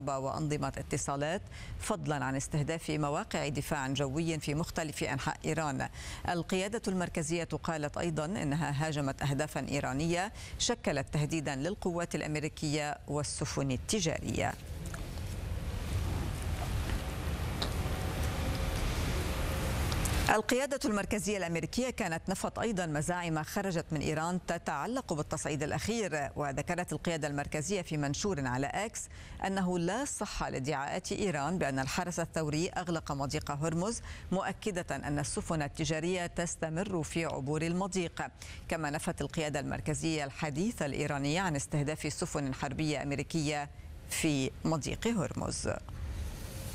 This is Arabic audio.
وأنظمة اتصالات، فضلا عن استهداف مواقع دفاع جوي في مختلف أنحاء إيران. القيادة المركزية قالت أيضا أنها هاجمت أهدافا إيرانية شكلت تهديدا للقوات الأمريكية والسفن التجارية. القيادة المركزية الأمريكية كانت نفت أيضا مزاعم خرجت من إيران تتعلق بالتصعيد الأخير، وذكرت القيادة المركزية في منشور على إكس أنه لا صحة لادعاءات إيران بأن الحرس الثوري أغلق مضيق هرمز، مؤكدة أن السفن التجارية تستمر في عبور المضيق. كما نفت القيادة المركزية الحديث الإيراني عن استهداف سفن حربية أمريكية في مضيق هرمز.